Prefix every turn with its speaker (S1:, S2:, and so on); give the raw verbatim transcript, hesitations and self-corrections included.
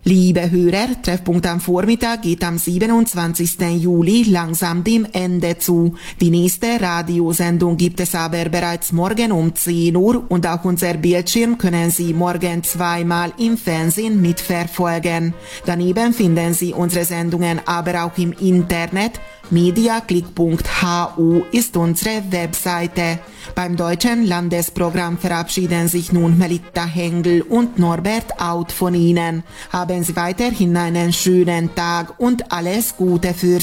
S1: Liebe Hörer, Treffpunkt am Vormittag geht am siebenundzwanzigsten Juli langsam dem Ende zu. Die nächste Radiosendung gibt es aber bereits morgen um zehn Uhr und auch unser Bildschirm können Sie morgen zweimal im Fernsehen mitverfolgen. Daneben finden Sie unsere Sendungen aber auch im Internet. mediaclick punkt h u ist unsere Webseite. Beim deutschen Landesprogramm verabschieden sich nun Melitta Hengel und Norbert Out von Ihnen. Haben Sie weiterhin einen schönen Tag und alles Gute für